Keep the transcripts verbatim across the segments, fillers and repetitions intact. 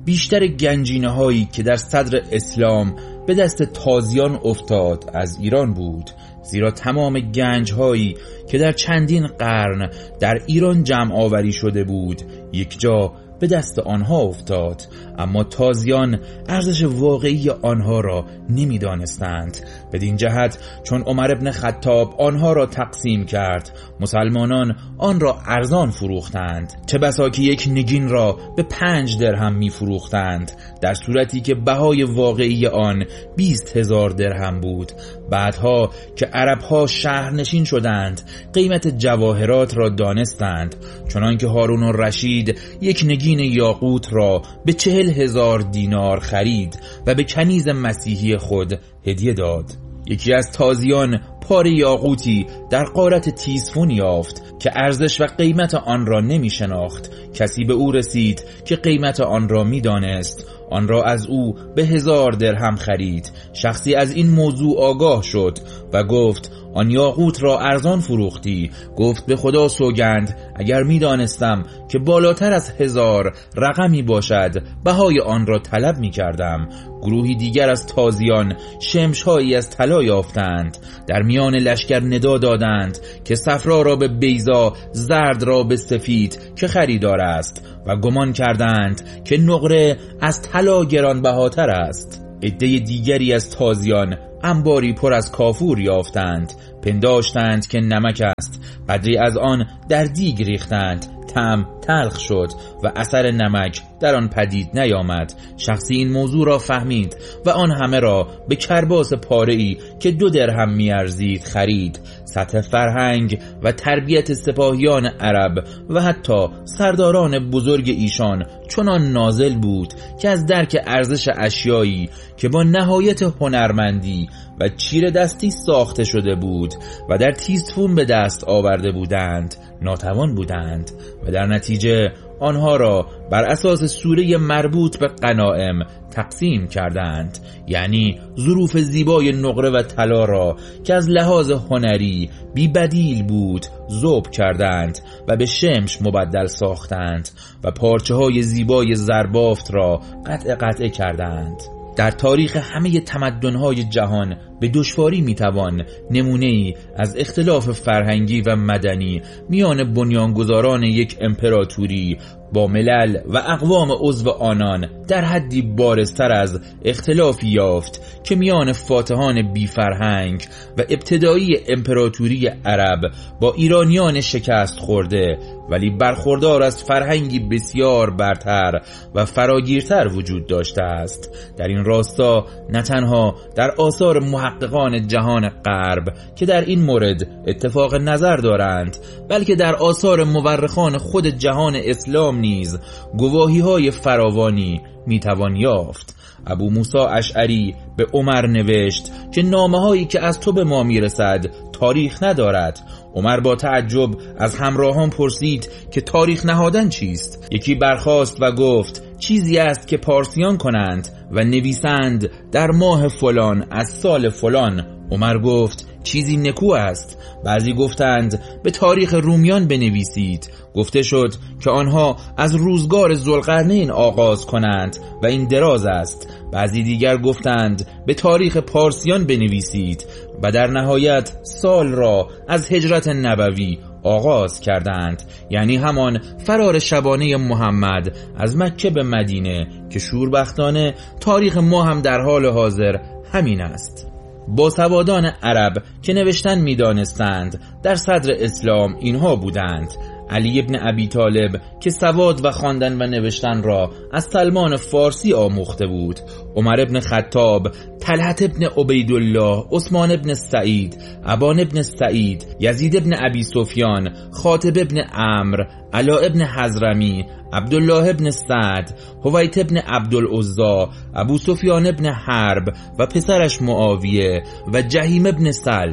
بیشتر گنجینه هایی که در صدر اسلام به دست تازیان افتاد از ایران بود، زیرا تمام گنج هایی که در چندین قرن در ایران جمع آوری شده بود یک جا به دست آنها افتاد، اما تازیان ارزش واقعی آنها را نمی دانستند. بدین جهت چون عمر ابن خطاب آنها را تقسیم کرد، مسلمانان آن را ارزان فروختند، چه بسا که یک نگین را به پنج درهم می فروختند، در صورتی که بهای واقعی آن بیست هزار درهم بود. بعدها که عربها شهرنشین شدند قیمت جواهرات را دانستند، چنان که هارون الرشید یک نگین یاقوت را به چهل هزار دینار خرید و به کنیز مسیحی خود هدیه داد. یکی از تازیان پاره یاقوتی در غارت تیزفون یافت که ارزش و قیمت آن را نمی شناخت. کسی به او رسید که قیمت آن را می دانست، آن را از او به هزار درهم خرید. شخصی از این موضوع آگاه شد و گفت آن یاقوت را ارزان فروختی. گفت به خدا سوگند اگر می دانستم که بالاتر از هزار رقمی باشد بهای آن را طلب می کردم. گروهی دیگر از تازیان شمشهایی از طلا یافتند، در میان لشکر ندا دادند که صفرا را به بیضا، زرد را به سفید که خریدار است، و گمان کردند که نقره از طلا گرانبهاتر است. عده دیگری از تازیان انباری پر از کافور یافتند، پنداشتند که نمک است، قدری از آن در دیگ ریختند، طعم تلخ شد و اثر نمک در آن پدید نیامد. شخصی این موضوع را فهمید و آن همه را به کرباس پاره‌ای که دو درهم می‌ارزید خرید. سطح فرهنگ و تربیت سپاهیان عرب و حتی سرداران بزرگ ایشان چنان نازل بود که از درک ارزش اشیایی که با نهایت هنرمندی و چیر دستی ساخته شده بود و در تیزفون به دست آورده بودند ناتوان بودند و در نتیجه آنها را بر اساس سوره مربوط به غنایم تقسیم کردند، یعنی ظروف زیبای نقره و طلا را که از لحاظ هنری بی بدیل بود ذوب کردند و به شمش مبدل ساختند و پارچه های زیبای زربافت را قطع قطع کردند. در تاریخ همه تمدن‌های جهان به دشواری میتوان نمونه‌ای از اختلاف فرهنگی و مدنی میان بنیانگذاران یک امپراتوری با ملل و اقوام عضو آنان در حدی بارزتر از اختلافی یافت که میان فاتحان بی فرهنگ و ابتدایی امپراتوری عرب با ایرانیان شکست خورده ولی برخوردار از فرهنگی بسیار برتر و فراگیرتر وجود داشته است. در این راستا نه تنها در آثار محققان جهان غرب که در این مورد اتفاق نظر دارند، بلکه در آثار مورخان خود جهان اسلام نیز گواهی های فراوانی میتوان یافت. ابو موسی اشعری به عمر نوشت که نامه هایی که از تو به ما میرسد تاریخ ندارد. عمر با تعجب از همراهان پرسید که تاریخ نهادن چیست؟ یکی برخاست و گفت چیزی است که پارسیان کنند و نویسند در ماه فلان از سال فلان. عمر گفت چیزی نکو است. بعضی گفتند به تاریخ رومیان بنویسید. گفته شد که آنها از روزگار ذوالقرنین آغاز کنند و این دراز است. بعضی دیگر گفتند به تاریخ پارسیان بنویسید و در نهایت سال را از هجرت نبوی آغاز کردند، یعنی همان فرار شبانه محمد از مکه به مدینه که شوربختانه تاریخ ما هم در حال حاضر همین است. باسوادان عرب که نوشتن می دانستند در صدر اسلام اینها بودند: علی ابن ابی طالب که سواد و خواندن و نوشتن را از سلمان فارسی آموخته بود، عمر ابن خطاب، طلحة ابن عبیدالله، عثمان ابن سعید، ابان ابن سعید، یزید ابن ابی سفیان، خاطب ابن عمرو، علا ابن حضرمی، عبدالله ابن سعد، هویت ابن عبدالعزا، ابو سفیان ابن حرب و پسرش معاویه و جهیم ابن سلط.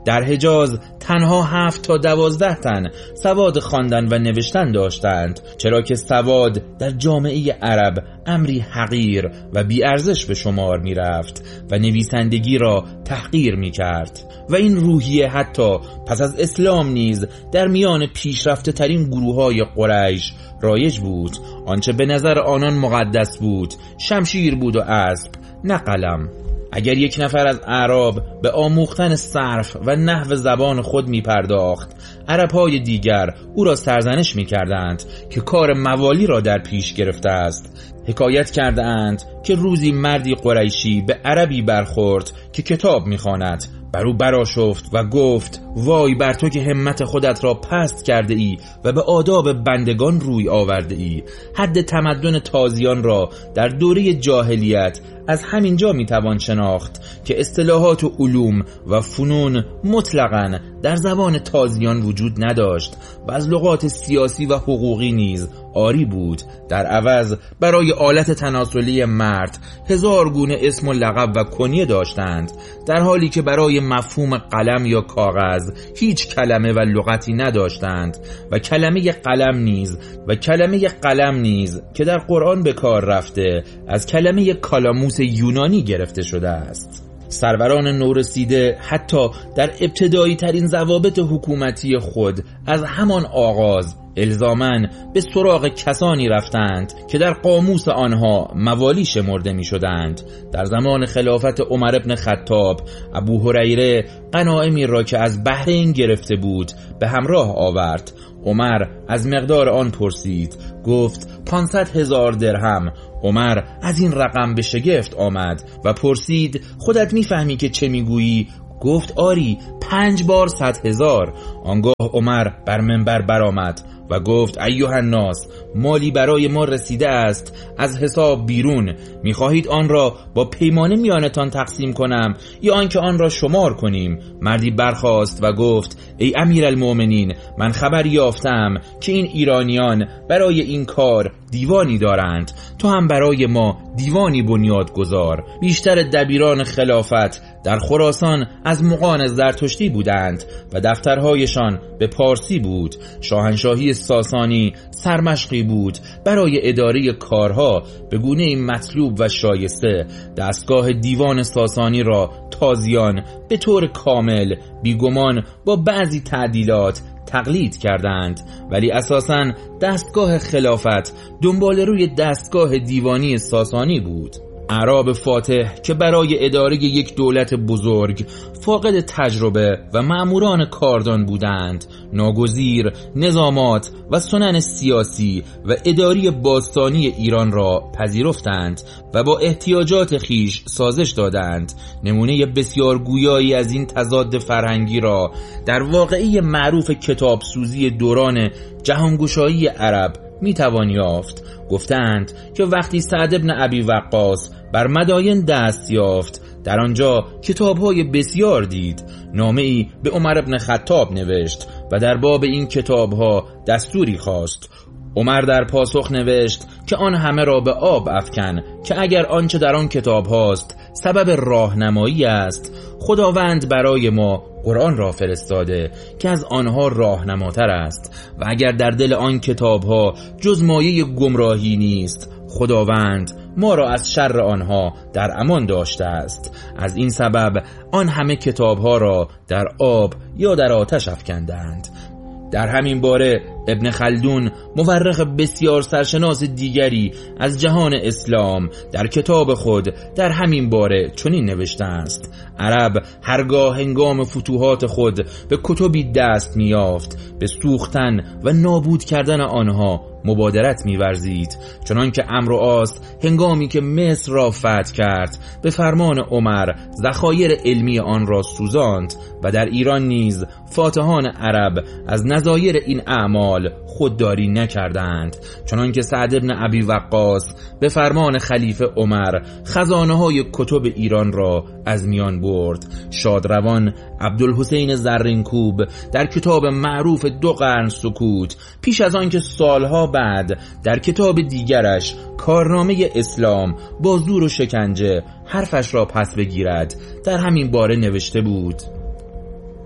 در حجاز تنها هفت تا دوازده تن سواد خواندن و نوشتن داشتند، چرا که سواد در جامعه عرب امری حقیر و بی‌ارزش به شمار می رفت و نویسندگی را تحقیر می کرد. و این روحیه حتی پس از اسلام نیز در میان پیشرفته ترین گروه های قریش رایج بود. آنچه به نظر آنان مقدس بود شمشیر بود و اسب، نه قلم. اگر یک نفر از اعراب به آموختن صرف و نحو زبان خود می پرداخت، عرب‌های دیگر او را سرزنش می کردند که کار موالی را در پیش گرفته است. حکایت کرده اند که روزی مردی قریشی به عربی برخورد که کتاب می خواند. بر او برآشفت و گفت: وای بر تو که همت خودت را پست کرده ای و به آداب بندگان روی آورده ای. حد تمدن تازیان را در دوره جاهلیت از همین جا میتوان شناخت که اصطلاحات و علوم و فنون مطلقاً در زبان تازیان وجود نداشت و از لغات سیاسی و حقوقی نیز عاری بود. در عوض برای آلت تناسلی مرد هزار گونه اسم و لقب و کنیه داشتند، در حالی که برای مفهوم قلم یا کاغذ هیچ کلمه و لغتی نداشتند و کلمه قلم نیز و کلمه قلم نیز که در قرآن به کار رفته از کلمه کالاموس یونانی گرفته شده است. سروران نورسیده حتی در ابتدایی ترین ضوابط حکومتی خود از همان آغاز الزاماً به سراغ کسانی رفتند که در قاموس آنها موالی شمرده می شدند. در زمان خلافت عمر بن خطاب ابو هریره غنایمی را که از بحرین گرفته بود به همراه آورد. عمر از مقدار آن پرسید، گفت پانصد هزار درهم. عمر از این رقم به شگفت آمد و پرسید: خودت میفهمی که چه میگویی؟ گفت: آری، پنج بار صد هزار. آنگاه عمر بر منبر برآمد و گفت: ایها الناس، مالی برای ما رسیده است از حساب بیرون. میخواهید آن را با پیمانه میانتان تقسیم کنم یا آنکه آن را شمار کنیم؟ مردی برخاست و گفت: ای امیرالمؤمنین، من خبر یافتم که این ایرانیان برای این کار دیوانی دارند، تو هم برای ما دیوانی بنیاد گذار. بیشتر دبیران خلافت در خراسان از مغان زرتشتی بودند و دفترهایشان به پارسی بود. شاهنشاهی ساسانی سرمشقی بود برای اداره کارها به گونه مطلوب و شایسته. دستگاه دیوان ساسانی را تازیان به طور کامل بیگمان با بعضی تعدیلات تقلید کردند، ولی اساساً دستگاه خلافت دنبال روی دستگاه دیوانی ساسانی بود. اعراب فاتح که برای اداره یک دولت بزرگ فاقد تجربه و مأموران کاردان بودند، ناگزیر نظامات و سنن سیاسی و اداری باستانی ایران را پذیرفتند و با احتیاجات خیش سازش دادند. نمونه بسیار گویایی از این تضاد فرهنگی را در واقعه معروف کتابسوزی دوران جهانگشایی عرب میتوان یافت. گفتند که وقتی سعد بن ابی وقاص بر مداین دست یافت، در آنجا کتاب‌های بسیار دید. نامه‌ای به عمر بن خطاب نوشت و در باب این کتاب‌ها دستوری خواست. عمر در پاسخ نوشت که آن همه را به آب افکن، که اگر آنچه در آن کتاب هاست سبب راهنمایی است، خداوند برای ما قرآن را فرستاده که از آنها راهنماتر است، و اگر در دل آن کتاب ها جز مایه گمراهی نیست، خداوند ما را از شر آنها در امان داشته است. از این سبب آن همه کتاب ها را در آب یا در آتش افکندند. در همین باره ابن خلدون، مورخ بسیار سرشناس دیگری از جهان اسلام، در کتاب خود در همین باره چنین نوشته است: عرب هرگاه هنگام فتوحات خود به کتبی دست می‌یافت، به سوختن و نابود کردن آنها مبادرت می‌ورزید، چنان که عمرو عاص هنگامی که مصر را فتح کرد به فرمان عمر ذخایر علمی آن را سوزاند، و در ایران نیز فاتحان عرب از نظایر این اعمال خودداری نکردند، چنان که سعد بن ابی وقاص به فرمان خلیفه عمر خزانه های کتب ایران را از میان برد. شادروان عبدالحسین زرینکوب در کتاب معروف دو قرن سکوت، پیش از آن که سالها بعد در کتاب دیگرش کارنامه اسلام با زور و شکنجه حرفش را پس بگیرد، در همین باره نوشته بود: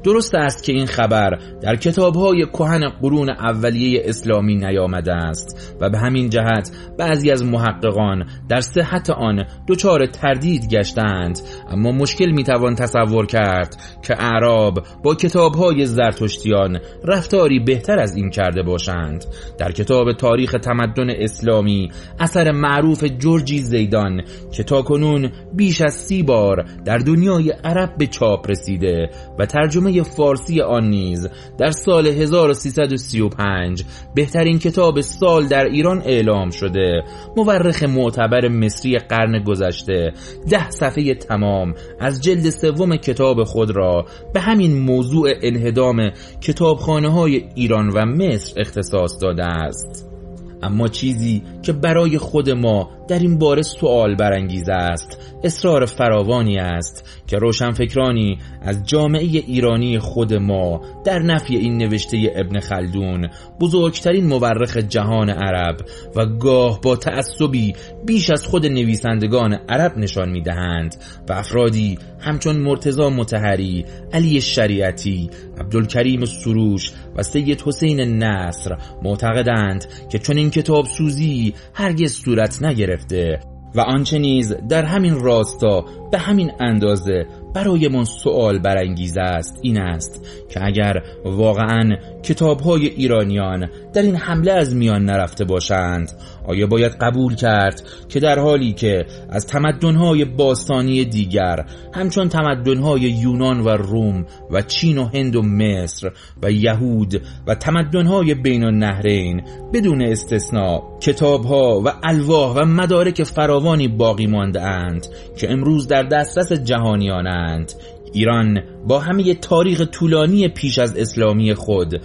درست است که این خبر در کتاب‌های کهن قرون اولیه اسلامی نیامده است و به همین جهت بعضی از محققان در صحت آن دچار تردید گشتند، اما مشکل میتوان تصور کرد که اعراب با کتاب‌های زرتشتیان رفتاری بهتر از این کرده باشند. در کتاب تاریخ تمدن اسلامی اثر معروف جورجی زیدان که تاکنون بیش از سی بار در دنیای عرب به چاپ رسیده و ترجمه فارسی آن نیز در سال هزار و سیصد و سی و پنج بهترین کتاب سال در ایران اعلام شده، مورخ معتبر مصری قرن گذشته ده صفحه تمام از جلد سوم کتاب خود را به همین موضوع انهدام کتابخانه‌های ایران و مصر اختصاص داده است. اما چیزی که برای خود ما در این باره سوال برانگیز است اصرار فراوانی است که روشنفکرانی از جامعه ایرانی خود ما در نفی این نوشته ابن خلدون، بزرگترین مورخ جهان عرب و گاه با تعصبی بیش از خود نویسندگان عرب نشان می‌دهند و افرادی همچون مرتضی مطهری، علی شریعتی، عبدالکریم سروش و سید حسین نصر معتقدند که چون این کتاب سوزی هرگز صورت نگرفته و آنچه نیز در همین راستا به همین اندازه برای من سوال برانگیز است این است که اگر واقعاً کتاب‌های ایرانیان در این حمله از میان نرفته باشند، آیا باید قبول کرد که در حالی که از تمدن‌های باستانی دیگر همچون تمدن‌های یونان و روم و چین و هند و مصر و یهود و تمدن‌های بین النهرین بدون استثناء کتاب‌ها و الواح و مدارک فراوانی باقی مانده اند که امروز در دسترس جهانیانند، ایران با همه تاریخ طولانی پیش از اسلامی خود